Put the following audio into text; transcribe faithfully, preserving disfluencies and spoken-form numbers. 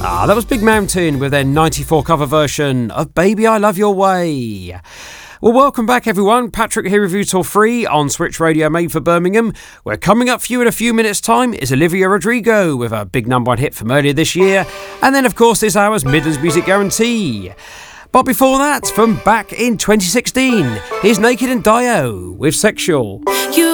Ah, that was Big Mountain with their ninety-four cover version of Baby I Love Your Way. Well, welcome back everyone. Patrick here with you till three on Switch Radio made for Birmingham. We're coming up for you in a few minutes' time is Olivia Rodrigo with a big number one hit from earlier this year. And then, of course, this hour's Midlands Music Guarantee. But before that, from back in twenty sixteen, here's Naked and Dio with Sexual. You